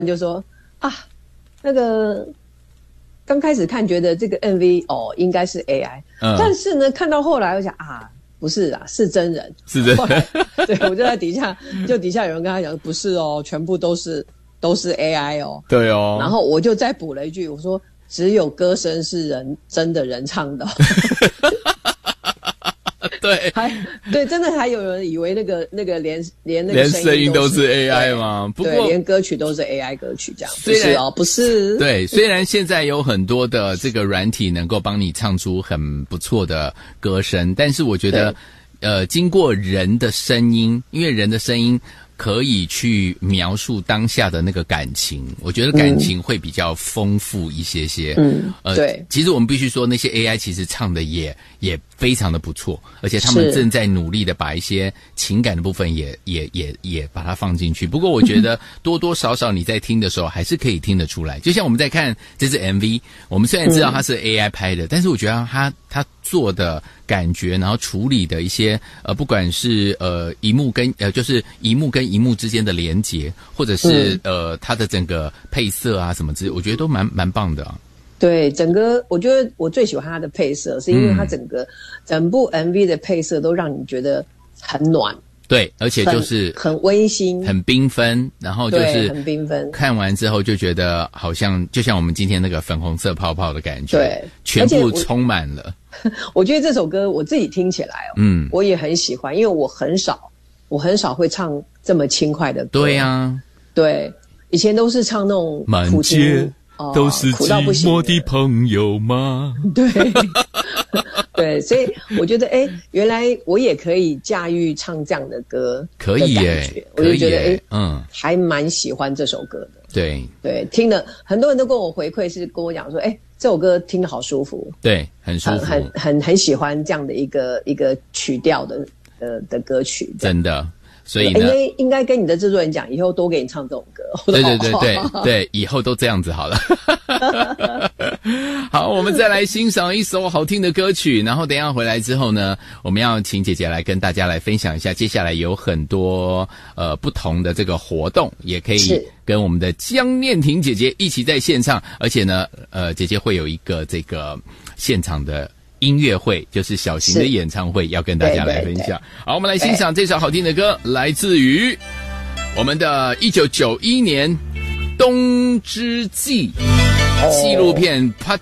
就说啊，那个刚开始看觉得这个 MV 应该是 AI，但是呢看到后来我想啊。不是啊，是真人， 是真人。 对，我就在底下有人跟他讲，不是哦，全部都是 AI 哦。 对哦。 然后我就再补了一句，我说只有歌声是真的人唱的。 对， 对，真的还有人以为那个连那个声音都是 AI 吗？不过对，连歌曲都是 AI 歌曲这样。不是哦，不是。 对，虽然现在有很多的这个软体能够帮你唱出很不错的歌声，但是我觉得经过人的声音，因为人的声音可以去描述当下的那个感情，我觉得感情会比较丰富一些些。对。其实我们必须说，那些 AI 其实唱的也非常的不错，而且他们正在努力的把一些情感的部分也把它放进去。不过我觉得多多少少你在听的时候还是可以听得出来。就像我们在看这支 MV， 我们虽然知道它是 AI 拍的，但是我觉得它做的感觉，然后处理的一些不管是荧幕跟就是荧幕跟荧幕之间的连结，或者是它的整个配色啊什么之类，我觉得都蛮棒的啊。 对，整个我觉得我最喜欢它的配色，是因为它整部 MV 的配色都让你觉得很暖。对， 而且就是很温馨， 很缤纷，然后就是很缤纷。 看完之后就觉得好像就像我们今天那个粉红色泡泡的感觉， 对， 全部充满了。 我觉得这首歌我自己听起来我也很喜欢，因为我很少会唱这么轻快的歌。 对啊， 对，以前都是唱那种苦情。 都是寂寞的朋友吗？ 对，对，所以我觉得，原来我也可以驾驭唱这样的歌， 可以耶， 我就觉得，还蛮喜欢这首歌的。 对对，听了很多人都跟我回馈，是跟我讲说，这首歌听得好舒服， 对，很舒服， 很喜欢这样的一个曲调的歌曲， 真的。所以呢， 应该跟你的制作人讲，以后多给你唱这种歌。 对，以后都这样子好了。好，我们再来欣赏一首好听的歌曲，然后等一下回来之后呢，我们要请姐姐来跟大家来分享一下，接下来有很多不同的这个活动，也可以跟我们的江念婷姐姐一起在现场，而且呢，姐姐会有一个这个现场的音乐会，就是小型的演唱会，要跟大家来分享。好，我们来欣赏这首好听的歌，来自于我们的1991年冬之祭纪录片 Part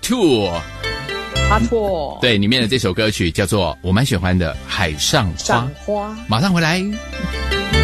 2。对，里面的这首歌曲叫做我蛮喜欢的《海上花》。马上回来。